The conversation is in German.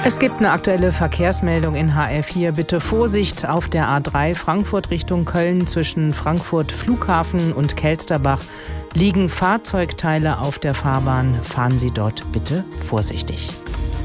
Es gibt eine aktuelle Verkehrsmeldung in HR4. Bitte Vorsicht auf der A3 Frankfurt Richtung Köln. Zwischen Frankfurt Flughafen und Kelsterbach liegen Fahrzeugteile auf der Fahrbahn. Fahren Sie dort bitte vorsichtig.